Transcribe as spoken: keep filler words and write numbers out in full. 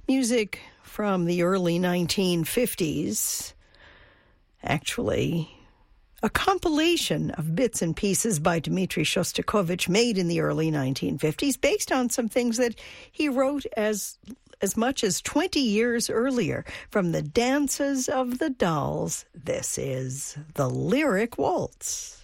Music from the early nineteen fifties, actually a compilation of bits and pieces by Dmitri Shostakovich made in the early nineteen fifties based on some things that he wrote as as much as twenty years earlier. From the Dances of the Dolls, this is the Lyric Waltz.